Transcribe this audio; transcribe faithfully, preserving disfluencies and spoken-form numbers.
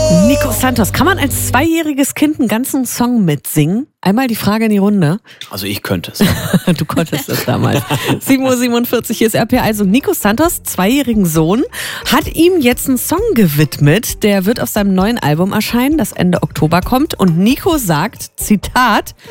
Nico Santos, kann man als zweijähriges Kind einen ganzen Song mitsingen? Einmal die Frage in die Runde. Also ich könnte es. Du konntest es damals. sieben Uhr siebenundvierzig, hier ist R P A. Also Nico Santos, zweijährigen Sohn, hat ihm jetzt einen Song gewidmet. Der wird auf seinem neuen Album erscheinen, das Ende Oktober kommt. Und Nico sagt, Zitat: